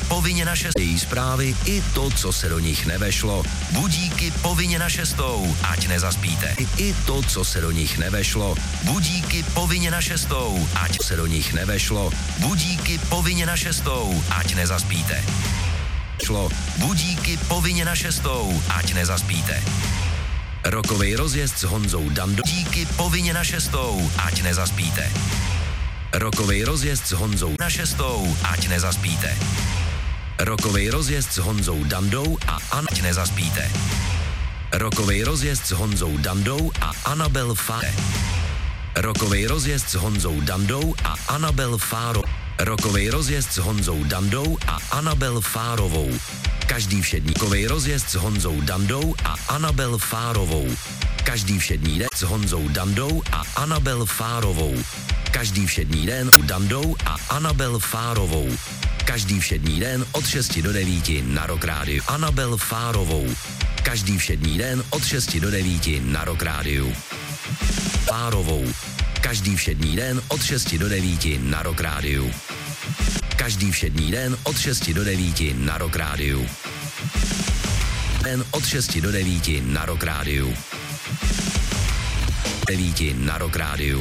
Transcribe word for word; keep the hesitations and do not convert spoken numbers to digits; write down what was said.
povinně na šestou. Její zprávy i to, co se do nich nevešlo. Budíky povinně na šestou, ať nezaspíte. I to, co se do nich nevešlo. Budíky povinně na šestou, ať se do nich nevešlo. Budíky povinně na šestou, ať nezaspíte. Šlo. Budíky povinně na šestou, ať nezaspíte. Rokovej rozjezd s Honzou Dandou. Budíky povinně na šestou, ať nezaspíte. Rokovej rozjezd s Honzou na šestou, ať nezaspíte. Rokovej rozjezd s Honzou Dandou a ať nezaspíte. Rokovej rozjezd s Honzou Dandou a Anabel Fáre. Rokovej rozjezd s Honzou Dandou a Anabel Fáro. Rokovej rozjezd s Honzou Dandou a Anabel Fárovou. Každý všední rokovej rozjezd s Honzou Dandou a Anabel Fárovou. Každý všední den s Honzou Dandou a Anabel Fárovou. Každý všední den s Dandou a Anabel Fárovou. Každý všední den od šesti do devíti na Rock Rádiu. Anabel Fárovou. Každý všední den od šesti do devíti na Rock Rádiu. Fárovou. Každý všední den od šesti do devíti na Rock Rádiu. Každý všední den od šesti do devíti na Rock Rádiu. Den od šesti do devíti na Rock Rádiu. devíti na Rock Rádiu.